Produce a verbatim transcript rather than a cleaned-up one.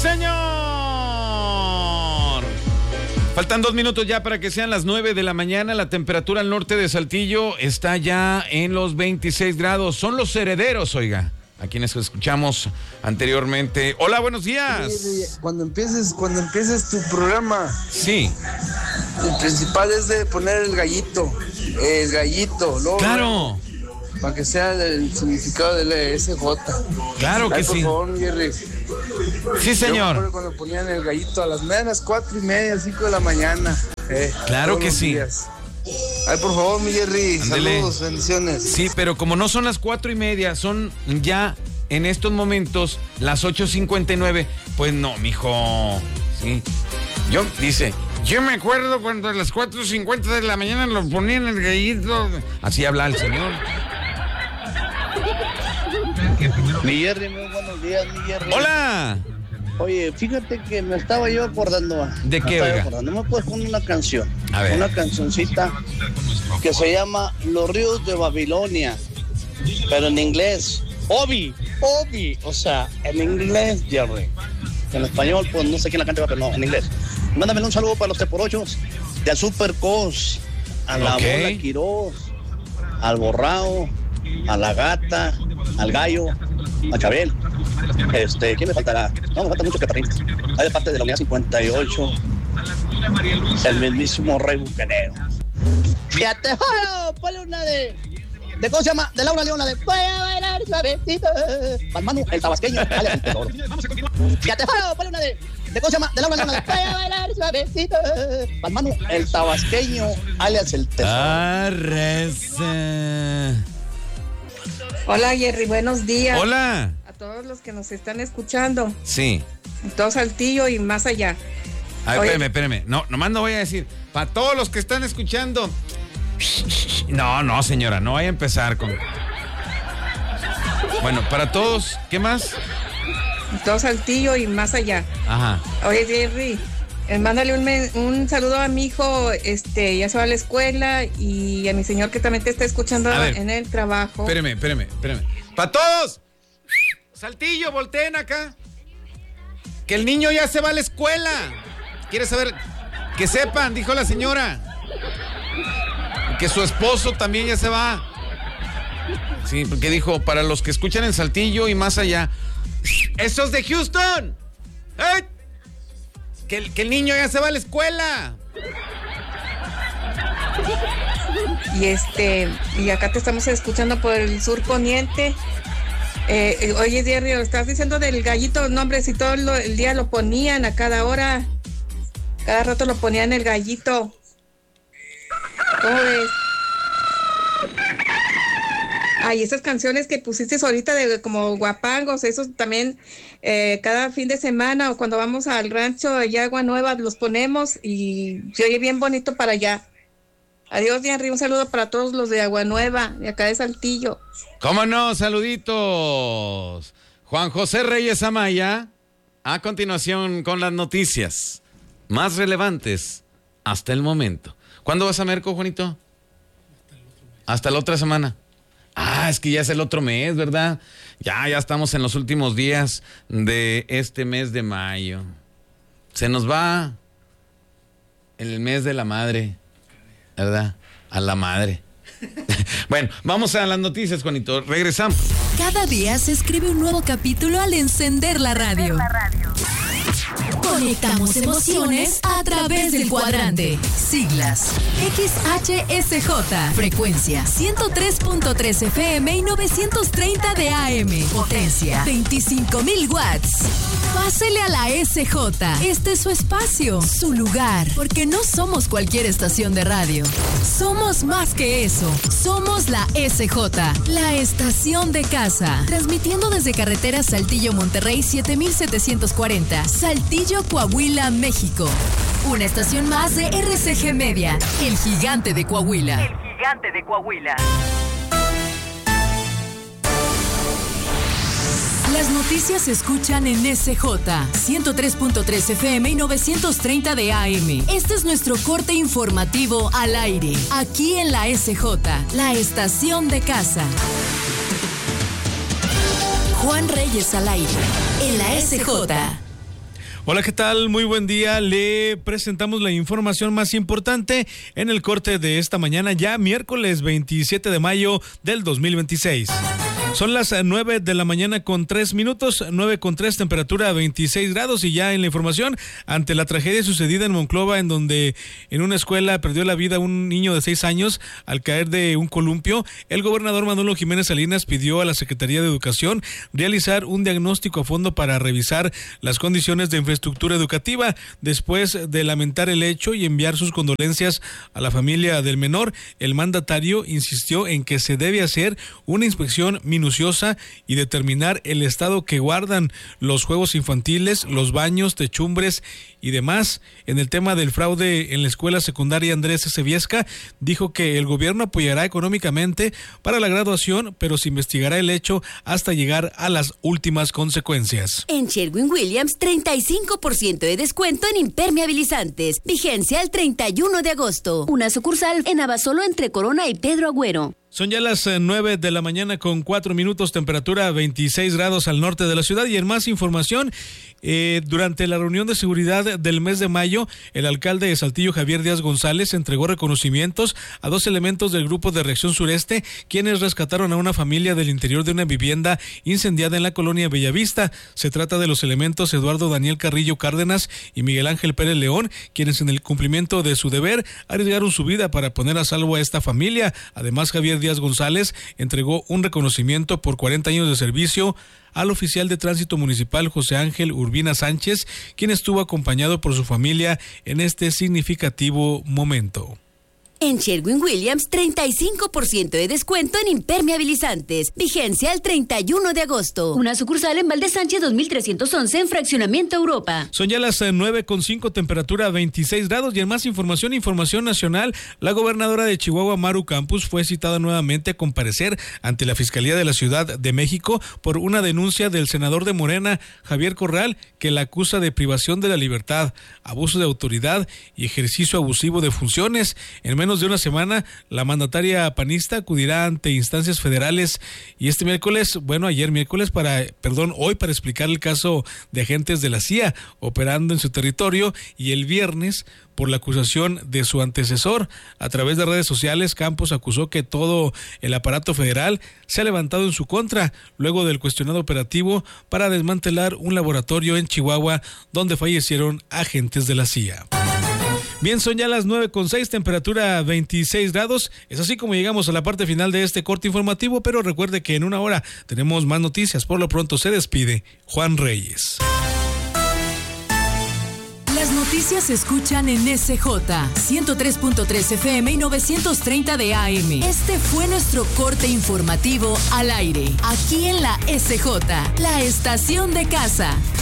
señor! Faltan dos minutos ya para que sean las nueve de la mañana. La temperatura al norte de Saltillo está ya en los veintiséis grados. Son los herederos, oiga, a quienes escuchamos anteriormente. Hola, buenos días. Cuando empieces, cuando empieces tu programa, sí, el principal es de poner el gallito, el gallito, luego, claro, para que sea el significado del S J. Claro que Ay, sí. Por favor, Jerry. Sí, señor. Yo cuando ponían el gallito a las medias, cuatro y media, cinco de la mañana. Eh, claro que sí. Días. Ay, por favor, mi Jerry. Ándele. Saludos, bendiciones. Sí, pero como no son las cuatro y media, son ya en estos momentos las ocho cincuenta y nueve, pues no, mijo. Sí. Yo, dice, yo me acuerdo cuando a las cuatro cincuenta de la mañana lo ponían el gallito. Así habla el señor. Mi Jerry, muy buenos días, mi Jerry. ¡Hola! Oye, fíjate que me estaba yo acordando. ¿De qué, oiga? Acordando. ¿No me puedes poner una canción? A ver. Una cancioncita que se llama Los Ríos de Babilonia, pero en inglés. Obi, Obi, o sea, en inglés, Jerry. En español, pues no sé quién la canta, pero no, en inglés. Mándame un saludo para los teporochos, de al Super Cos, a la Okay. Bola Quiroz, al Borrao, a la Gata, al Gallo, a Chabel. Este, ¿quién me faltará? No, me falta mucho Catarín. Hay de parte de la unidad cincuenta y ocho, el mismísimo Rey Bucanero. Fíjate, ¡oh! Ponle una de, de, ¿cómo se llama? De Laura León, la de voy a bailar suavecito. Palmano, el tabasqueño, alias el tesoro. Fíjate, ¡oh! Ponle una de, de, ¿cómo se llama? De Laura León, la de voy a bailar suavecito. Palmano, el tabasqueño, alias el tesoro. Arreza. Hola, Jerry, buenos días. Hola. A todos los que nos están escuchando. Sí. En todo Saltillo y más allá. A ver, Oye. espérame, espérame. No, nomás no voy a decir. Para todos los que están escuchando. No, no, señora, no vaya a empezar con. Bueno, para todos, ¿qué más? En todo Saltillo y más allá. Ajá. Oye, Jerry, eh, mándale un, me- un saludo a mi hijo, este, ya se va a la escuela, y a mi señor que también te está escuchando A ver. en el trabajo. Espérame, espérame, espérame. ¡Para todos! Saltillo, volteen acá. Que el niño ya se va a la escuela. ¿Quieres saber? Que sepan, dijo la señora. Que su esposo también ya se va. Sí, porque dijo, para los que escuchan en Saltillo y más allá. ¡Esos de Houston! ¡Eh! Que, el- que el niño ya se va a la escuela. Y este, y acá te estamos escuchando por el sur poniente. Eh, eh, oye, Jerry, estás diciendo del gallito, no, hombre, si todo lo- el día lo ponían a cada hora, cada rato lo ponían el gallito. ¿Cómo ves? Ay, esas canciones que pusiste ahorita de como guapangos, esos también eh, cada fin de semana o cuando vamos al rancho allá Agua Nueva los ponemos y se oye bien bonito para allá. Adiós, Henry, un saludo para todos los de Agua Nueva, de acá de Saltillo. ¿Cómo no? Saluditos. Juan José Reyes Amaya. A continuación con las noticias más relevantes hasta el momento. ¿Cuándo vas a Merco, Juanito? Hasta la otra semana. Ah, es que ya es el otro mes, ¿verdad? Ya, ya estamos en los últimos días de este mes de mayo. Se nos va el mes de la madre, ¿verdad? A la madre. Bueno, vamos a las noticias, Juanito. Regresamos. Cada día se escribe un nuevo capítulo al encender la radio. Conectamos emociones a través del cuadrante. Siglas X H S J. Frecuencia ciento tres punto tres F M y novecientos treinta de A M. Potencia veinticinco mil watts. Pásele a la S J. Este es su espacio, su lugar. Porque no somos cualquier estación de radio. Somos más que eso. Somos la S J. La estación de casa. Transmitiendo desde carretera Saltillo Monterrey siete mil setecientos cuarenta. Saltillo, Coahuila, México. Una estación más de R C G Media. El gigante de Coahuila. El gigante de Coahuila. Las noticias se escuchan en S J, ciento tres punto tres F M y novecientos treinta de A M. Este es nuestro corte informativo al aire, aquí en la S J, la estación de casa. Juan Reyes al aire, en la S J. Hola, ¿qué tal? Muy buen día. Le presentamos la información más importante en el corte de esta mañana, ya miércoles veintisiete de mayo del dos mil veintiséis. Son las nueve de la mañana con tres minutos, nueve con tres, temperatura veintiséis grados, y ya en la información, ante la tragedia sucedida en Monclova, en donde en una escuela perdió la vida un niño de seis años al caer de un columpio, el gobernador Manolo Jiménez Salinas pidió a la Secretaría de Educación realizar un diagnóstico a fondo para revisar las condiciones de infraestructura educativa. Después de lamentar el hecho y enviar sus condolencias a la familia del menor, el mandatario insistió en que se debe hacer una inspección minuciosa y determinar el estado que guardan los juegos infantiles, los baños, techumbres y demás. En el tema del fraude en la escuela secundaria Andrés S. Viesca, dijo que el gobierno apoyará económicamente para la graduación, pero se investigará el hecho hasta llegar a las últimas consecuencias. En Sherwin-Williams, treinta y cinco por ciento de descuento en impermeabilizantes. Vigencia el treinta y uno de agosto. Una sucursal en Abasolo entre Corona y Pedro Agüero. Son ya las nueve de la mañana con cuatro minutos, temperatura veintiséis grados al norte de la ciudad. Y en más información, eh, durante la reunión de seguridad del mes de mayo, el alcalde de Saltillo, Javier Díaz González, entregó reconocimientos a dos elementos del Grupo de Reacción Sureste, quienes rescataron a una familia del interior de una vivienda incendiada en la colonia Bellavista. Se trata de los elementos Eduardo Daniel Carrillo Cárdenas y Miguel Ángel Pérez León, quienes en el cumplimiento de su deber arriesgaron su vida para poner a salvo a esta familia. Además, Javier Díaz González entregó un reconocimiento por cuarenta años de servicio al oficial de tránsito municipal José Ángel Urbina Sánchez, quien estuvo acompañado por su familia en este significativo momento. En Sherwin-Williams, treinta y cinco por ciento de descuento en impermeabilizantes. Vigencia el treinta y uno de agosto. Una sucursal en Valdez Sánchez dos mil trescientos once en Fraccionamiento Europa. Son ya las nueve con cinco, temperatura veintiséis grados. Y en más información, información nacional, la gobernadora de Chihuahua, Maru Campos, fue citada nuevamente a comparecer ante la Fiscalía de la Ciudad de México por una denuncia del senador de Morena, Javier Corral, que la acusa de privación de la libertad, abuso de autoridad y ejercicio abusivo de funciones. En menos de una semana, la mandataria panista acudirá ante instancias federales y este miércoles, bueno, ayer miércoles, para, perdón, hoy para explicar el caso de agentes de la C I A operando en su territorio, y el viernes por la acusación de su antecesor. A través de redes sociales, Campos acusó que todo el aparato federal se ha levantado en su contra luego del cuestionado operativo para desmantelar un laboratorio en Chihuahua donde fallecieron agentes de la C I A. Bien, son ya las nueve con seis, temperatura veintiséis grados. Es así como llegamos a la parte final de este corte informativo, pero recuerde que en una hora tenemos más noticias. Por lo pronto se despide Juan Reyes. Las noticias se escuchan en S J ciento tres punto tres F M y novecientos treinta de A M. Este fue nuestro corte informativo al aire, aquí en la S J, la estación de casa.